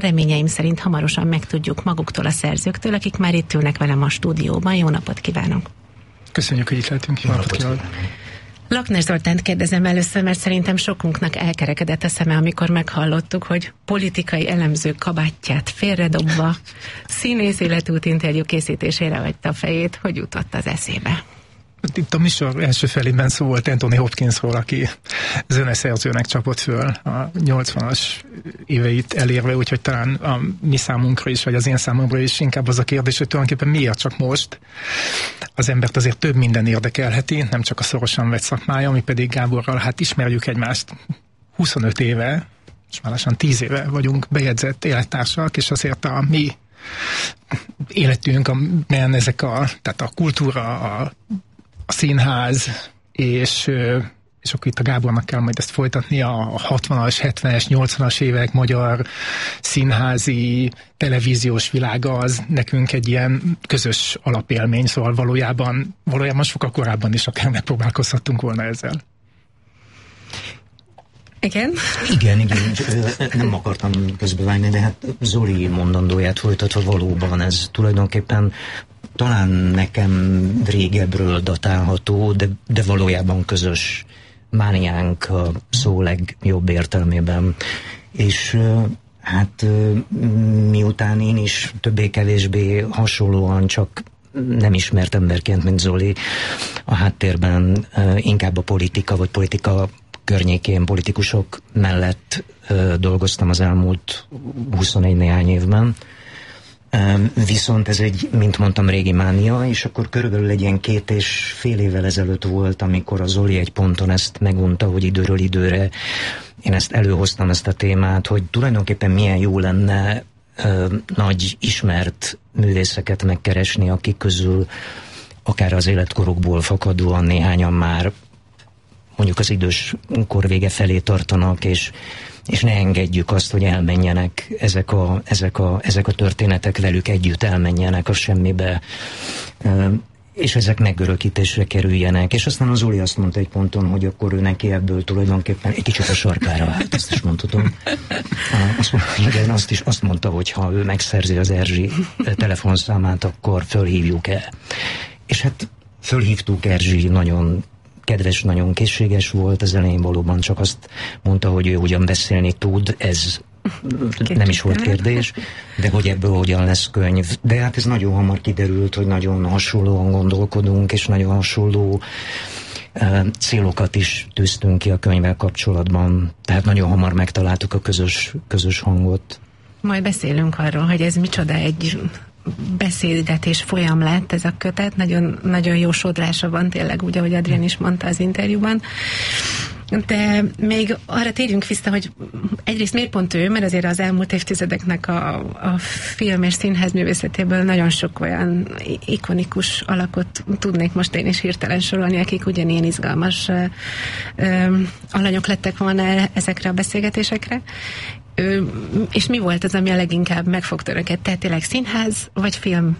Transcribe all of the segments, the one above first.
reményeim szerint hamarosan megtudjuk maguktól a szerzőktől, akik már itt ülnek velem a stúdióban. Jó napot kívánok! Köszönjük, hogy itt lehetünk. Jó napot kívánok! Lakner Zoltánt kérdezem először, mert szerintem sokunknak elkerekedett a szeme, amikor meghallottuk, hogy politikai elemző kabátját félredobva színész életút interjú készítésére hagyta a fejét. Hogy jutott az eszébe? Itt a műsor első felében szó volt Anthony Hopkinsról, aki zeneszerzőnek csapott föl a 80-as éveit elérve, úgyhogy talán a mi számunkra is, vagy az én számomra is inkább az a kérdés, hogy tulajdonképpen miért csak most. Az embert azért több minden érdekelheti, nem csak a szorosan vett szakmája, ami pedig Gáborral, hát ismerjük egymást 25 éve, és már lassan 10 éve vagyunk bejegyzett élettársak, és azért a mi életünk, amelyen tehát a kultúra, a színház, és akkor itt a Gábornak kell majd ezt folytatni, a 60-as, 70-es, 80-as évek magyar színházi, televíziós világa az nekünk egy ilyen közös alapélmény, szóval valójában sokkal korábban is akár megpróbálkozhattunk volna ezzel. Igen? Igen, nem akartam közbevágni, de hát Zoli mondandóját folytatva valóban ez tulajdonképpen talán nekem régebről datálható, de valójában közös mániánk a szó legjobb értelmében. És hát miután én is többé-kevésbé hasonlóan, csak nem ismert emberként, mint Zoli, a háttérben inkább a politika, vagy politika környékén, politikusok mellett dolgoztam az elmúlt 21 néhány évben. Viszont ez egy, mint mondtam, régi mánia, és akkor körülbelül egy ilyen 2,5 évvel ezelőtt volt, amikor a Zoli egy ponton ezt megunta, hogy időről időre én ezt előhoztam, ezt a témát, hogy tulajdonképpen milyen jó lenne nagy ismert művészeket megkeresni, akik közül akár az életkorukból fakadóan néhányan már mondjuk az idős kor vége felé tartanak, és ne engedjük azt, hogy elmenjenek ezek a történetek, velük együtt elmenjenek a semmibe, és ezek megörökítésre kerüljenek. És aztán az Zoli azt mondta egy ponton, hogy akkor ő neki ebből tulajdonképpen egy kicsit a sarkára állt, ezt is mondhatom. Azt mondta, hogy ha ő megszerzi az Erzsi telefonszámát, akkor fölhívjuk el. És hát fölhívtuk, Erzsi nagyon kedves, nagyon készséges volt, az elején valóban csak azt mondta, hogy ő ugyan beszélni tud, ez nem is volt kérdés, de hogy ebből hogyan lesz könyv. De hát ez nagyon hamar kiderült, hogy nagyon hasonlóan gondolkodunk, és nagyon hasonló célokat is tűztünk ki a könyvvel kapcsolatban. Tehát nagyon hamar megtaláltuk a közös hangot. Majd beszélünk arról, hogy ez micsoda egy beszélgetés folyam lett ez a kötet, nagyon, nagyon jó sodrása van tényleg, úgy, ahogy Adrián is mondta az interjúban. De még arra térjünk vissza, hogy egyrészt miért pont ő, mert azért az elmúlt évtizedeknek a film és színház művészetéből nagyon sok olyan ikonikus alakot tudnék most én is hirtelen sorolni, akik ugyanilyen izgalmas alanyok lettek volna ezekre a beszélgetésekre. És mi volt az, ami a leginkább megfogta önöket? Tehát tényleg színház vagy film?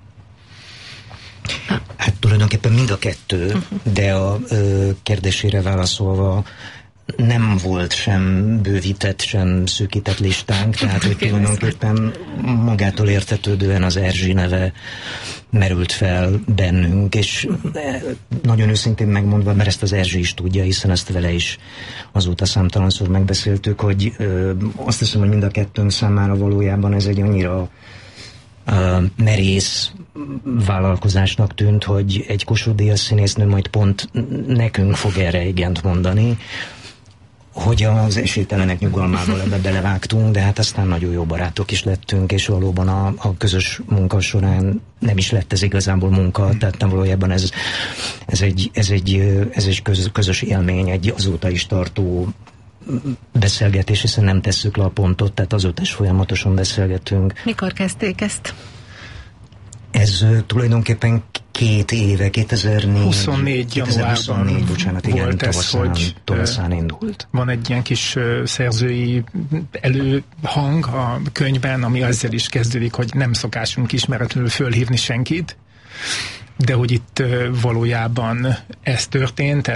Hát tulajdonképpen mind a kettő, de a kérdésére válaszolva nem volt sem bővített, sem szűkített listánk, tehát hogy tulajdonképpen magától értetődően az Erzsi neve merült fel bennünk, és nagyon őszintén megmondva, mert ezt az Erzsi is tudja, hiszen ezt vele is azóta számtalanszor megbeszéltük, hogy azt hiszem, hogy mind a kettőnk számára valójában ez egy annyira merész vállalkozásnak tűnt, hogy egy Kossuth-díjas színésznő majd pont nekünk fog erre igent mondani, hogy az esélytelenek nyugalmával ebbe belevágtunk, de hát aztán nagyon jó barátok is lettünk, és valóban a közös munka során nem is lett ez igazából munka, tehát nem valójában ez egy közös élmény, egy azóta is tartó beszélgetés, hiszen nem tesszük le a pontot, tehát azóta is folyamatosan beszélgetünk. Mikor kezdték ezt? Ez tulajdonképpen 2 éve, 2024 januárban bocsánat, igen, tavaszán indult. Van egy ilyen kis szerzői előhang a könyvben, ami ezzel is kezdődik, hogy nem szokásunk ismeretlenül fölhívni senkit, de hogy itt valójában ez történt,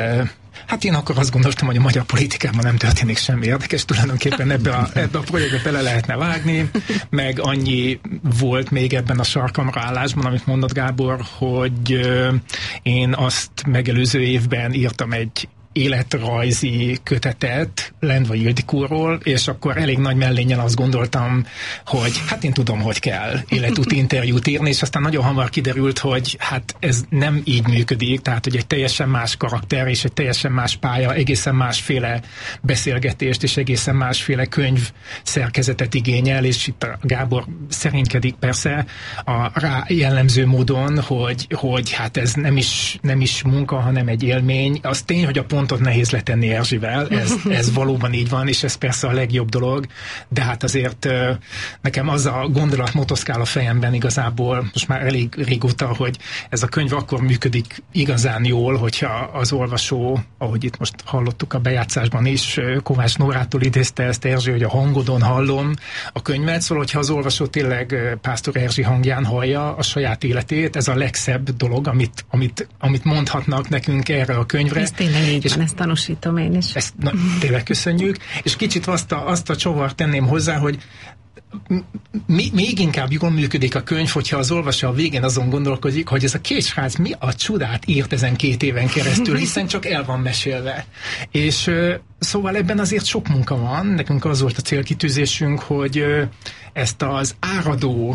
Hát én akkor azt gondoltam, hogy a magyar politikában nem történik semmi érdekes, tulajdonképpen ebbe a projektbe bele lehetne vágni, meg annyi volt még ebben a sarkamra állásban, amit mondott Gábor, hogy én azt megelőző évben írtam egy életrajzi kötetet Lendvai Ildikóról, és akkor elég nagy mellénnyel azt gondoltam, hogy hát én tudom, hogy kell életúti interjút írni, és aztán nagyon hamar kiderült, hogy hát ez nem így működik, tehát hogy egy teljesen más karakter és egy teljesen más pálya, egészen másféle beszélgetést és egészen másféle könyv szerkezetet igényel, és itt a Gábor szerénykedik persze rá jellemző módon, hogy hát ez nem is munka, hanem egy élmény. Az tény, hogy a pontot nehéz letenni Erzsivel, ez valóban így van, és ez persze a legjobb dolog, de hát azért nekem az a gondolat motoszkál a fejemben igazából most már elég régóta, hogy ez a könyv akkor működik igazán jól, hogyha az olvasó, ahogy itt most hallottuk a bejátszásban is, Kovács Nórától idézte ezt Erzsi, hogy a hangodon hallom a könyvet, szóval hogyha az olvasó tényleg Pásztor Erzsi hangján hallja a saját életét, ez a legszebb dolog, amit mondhatnak nekünk erre a könyvre. Ez tényleg így van, ezt tanúsítom én is. Ezt tényleg köszönjük, és kicsit azt a csavart tenném hozzá, hogy még inkább jól működik a könyv, hogyha az olvasó a végén azon gondolkodik, hogy ez a két srác mi a csodát írt ezen 2 éven keresztül, hiszen csak el van mesélve. És szóval ebben azért sok munka van, nekünk az volt a célkitűzésünk, hogy ezt az áradó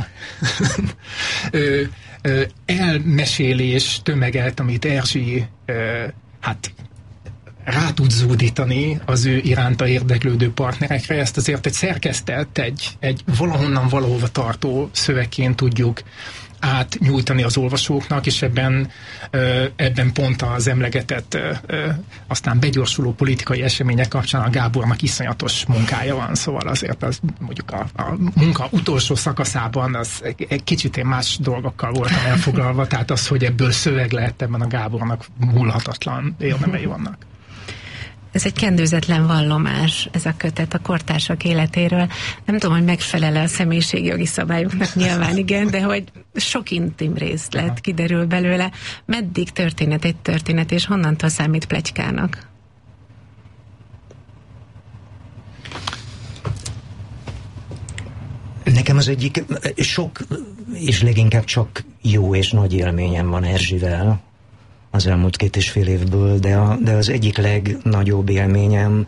elmesélés tömeget, amit Erzsi hát rá tud zúdítani az ő iránta érdeklődő partnerekre, ezt azért egy szerkesztett, egy valahonnan valahova tartó szövegként tudjuk átnyújtani az olvasóknak, és ebben pont az emlegetett aztán begyorsuló politikai események kapcsán a Gábornak iszonyatos munkája van, szóval azért az mondjuk a munka utolsó szakaszában az egy kicsit én más dolgokkal voltam elfoglalva, tehát az, hogy ebből szöveg lett, ebben a Gábornak múlhatatlan érdemei vannak. Ez egy kendőzetlen vallomás, ez a kötet a kortársak életéről. Nem tudom, hogy megfelel-e a személyiségjogi szabályoknak, nyilván igen, de hogy sok intim részlet kiderül belőle. Meddig történet egy történet, és honnantól számít pletykának? Nekem az egyik sok, és leginkább csak jó és nagy élményem van Erzsivel az elmúlt 2,5 évből, de az egyik legnagyobb élményem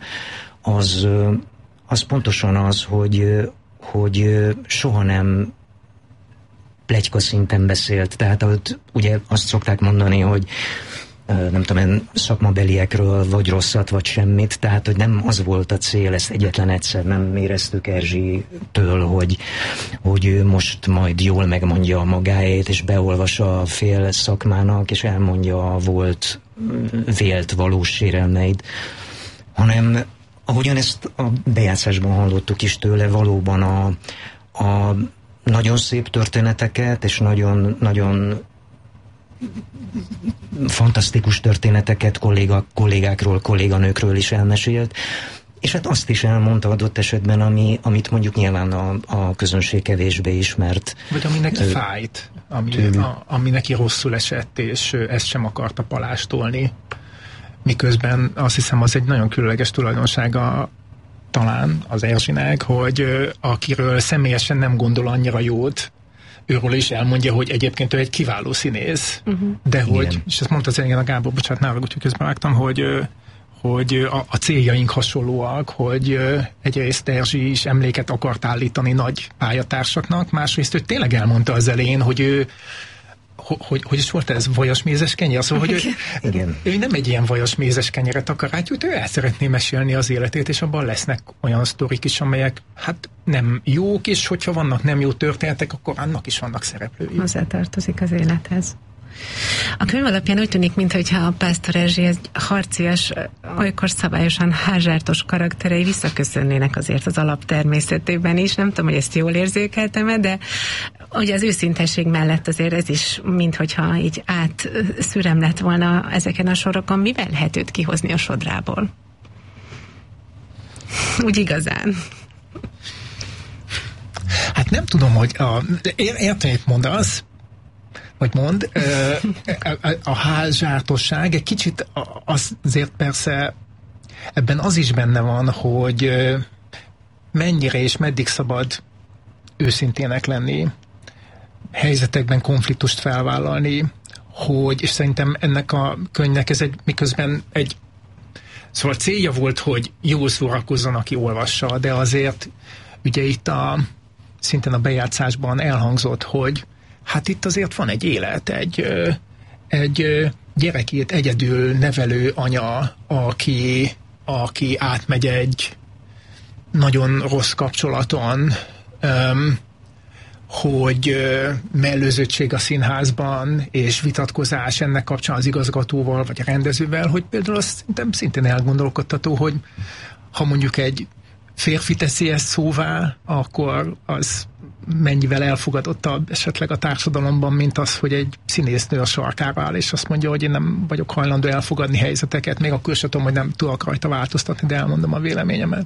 az pontosan az, hogy soha nem pletyka szinten beszélt. Tehát ugye azt szokták mondani, hogy nem tudom, szakmabeliekről vagy rosszat, vagy semmit, tehát hogy nem az volt a cél, ezt egyetlen egyszer nem éreztük Erzsitől, hogy ő most majd jól megmondja magáét, és beolvas a fél szakmának, és elmondja a vélt valós sérelmeid, hanem ahogyan ezt a bejátszásban hallottuk is tőle, valóban a nagyon szép történeteket, és nagyon, nagyon fantasztikus történeteket kollégákról, kolléganőkről is elmesélt, és hát azt is elmondta adott esetben, amit mondjuk nyilván a közönség kevésbé ismert. Vagy ami neki fájt, ami neki rosszul esett, és ezt sem akarta palástolni. Miközben azt hiszem, az egy nagyon különleges tulajdonsága talán az Erzsinek, hogy akiről személyesen nem gondol annyira jót, őről is elmondja, hogy egyébként ő egy kiváló színész, de hogy, igen. És ezt mondta az elején a Gábor, bocsánat, nála, úgyhogy közben vágtam, hogy a céljaink hasonlóak, hogy egyrészt Erzsi is emléket akart állítani nagy pályatársaknak, másrészt ő tényleg elmondta az elején, hogy ő hogy is volt ez? Vajasmézes kenyér? Szóval, hogy ő nem egy ilyen vajasmézes kenyeret akar átjut, ő el szeretné mesélni az életét, és abban lesznek olyan sztorik is, amelyek hát nem jók, és hogyha vannak nem jó történetek, akkor annak is vannak szereplői. Hozzátartozik az élethez. A könyv alapján úgy tűnik, mintha a Pásztor Erzsi egy harcias, olykor szabályosan házsártos karakterei visszaköszönnének azért az alaptermészetében is. Nem tudom, hogy ezt jól érzékeltem-e, de ugye az őszintesség mellett azért ez is, minthogyha így átszürem lett volna ezeken a sorokon. Mivel lehet őt kihozni a sodrából? Úgy igazán. Hát nem tudom, hogy értem, hogy mondasz, vagy mond, a hálzsártosság egy kicsit azért persze ebben az is benne van, hogy mennyire és meddig szabad őszintének lenni, helyzetekben konfliktust felvállalni, és szerintem ennek a könyvnek ez miközben szóval célja volt, hogy jól szórakozzon, aki olvassa, de azért ugye itt szintén a bejátszásban elhangzott, hogy hát itt azért van egy élet, egy gyerekét egyedül nevelő anya, aki átmegy egy nagyon rossz kapcsolaton, hogy mellőzöttség a színházban, és vitatkozás ennek kapcsán az igazgatóval, vagy a rendezővel, hogy például azt szerintem szintén elgondolkodtató, hogy ha mondjuk egy férfi teszi ezt szóvá, akkor az mennyivel elfogadottabb esetleg a társadalomban, mint az, hogy egy színésznő a sarkára áll, és azt mondja, hogy én nem vagyok hajlandó elfogadni helyzeteket, még akkor sem tudom, hogy nem tudok rajta változtatni, de elmondom a véleményemet.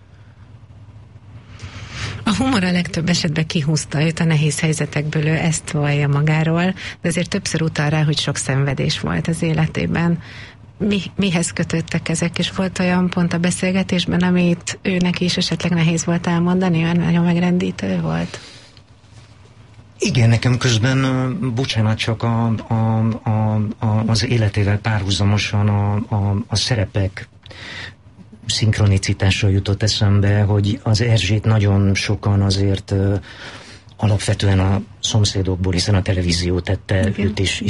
A humor a legtöbb esetben kihúzta őt a nehéz helyzetekből, ő ezt vallja magáról, de azért többször utal rá, hogy sok szenvedés volt az életében. Mihez kötöttek ezek, és volt olyan pont a beszélgetésben, amit őnek is esetleg nehéz volt elmondani, olyan nagyon megrendítő volt? Igen, nekem közben, bocsánat, csak az életével párhuzamosan a szerepek szinkronicitással jutott eszembe, hogy az Erzsét nagyon sokan azért alapvetően a szomszédokból, hiszen a televízió tette, őt is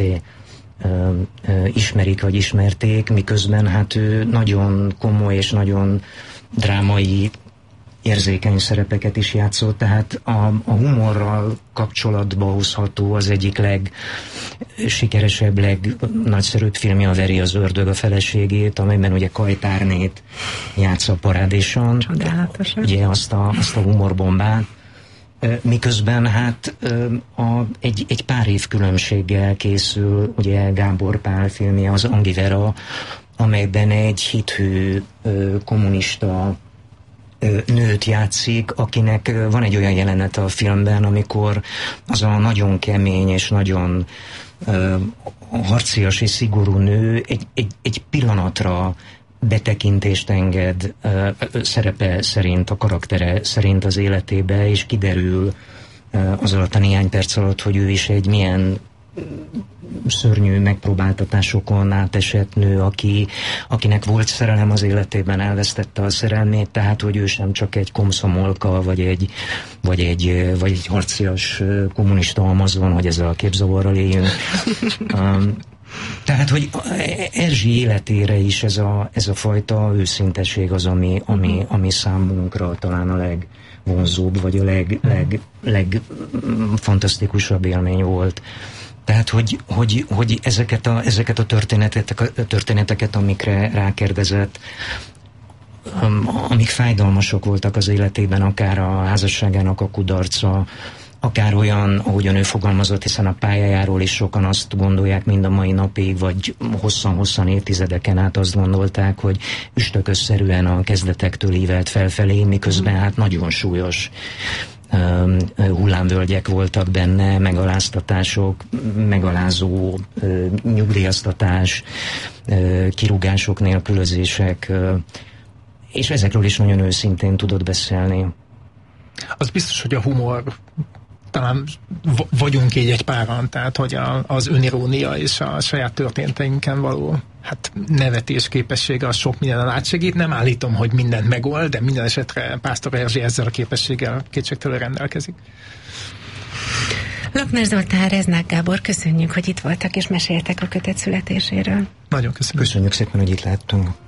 ismerik, vagy ismerték, miközben hát ő nagyon komoly és nagyon drámai, érzékeny szerepeket is játszott, tehát a humorral kapcsolatba hozható az egyik legsikeresebb, legnagyszerűbb filmje a Veri az ördög a feleségét, amelyben ugye Kajtárnét játsza parádésan. Csodálatosan. Ugye azt a humorbombát. Miközben hát egy pár év különbséggel készül ugye Gábor Pál filmje, az Angivera, amelyben egy hithű kommunista nőt játszik, akinek van egy olyan jelenet a filmben, amikor az a nagyon kemény és nagyon harcias és szigorú nő egy pillanatra betekintést enged szerepe szerint, a karaktere szerint az életébe, és kiderül az alatt a néhány perc alatt, hogy ő is egy milyen szörnyű megpróbáltatásokon átesett nő, akinek volt szerelem az életében, elvesztette a szerelmét, tehát hogy ő sem csak egy komszomolka, vagy egy harcias kommunista amazon, hogy ezzel a képzavarral éljünk. Tehát, hogy Erzsi életére is ez a fajta őszinteség az, ami számunkra talán a legvonzóbb, vagy a legfantasztikusabb élmény volt. Tehát, hogy ezeket a történeteket, amikre rákérdezett, amik fájdalmasok voltak az életében, akár a házasságának a kudarca, akár olyan, ahogyan ő fogalmazott, hiszen a pályájáról is sokan azt gondolják mind a mai napig, vagy hosszan évtizedeken át azt gondolták, hogy üstökösszerűen a kezdetektől ívelt felfelé, miközben hát nagyon súlyos hullámvölgyek voltak benne, megaláztatások, megalázó nyugdíjaztatás, kirúgások, nélkülözések, és ezekről is nagyon őszintén tudott beszélni. Az biztos, hogy a humor, talán vagyunk így egy páran, tehát hogy az önirónia és a saját történeteinken való nevetés képessége az sok mindenen átsegít. Nem állítom, hogy mindent megold, de minden esetre Pásztor Erzsi ezzel a képességgel kétségtelenül rendelkezik. Lokner Zoltán, Reznák Gábor, köszönjük, hogy itt voltak és meséltek a kötet születéséről. Nagyon köszönjük. Köszönjük szépen, hogy itt lehettünk.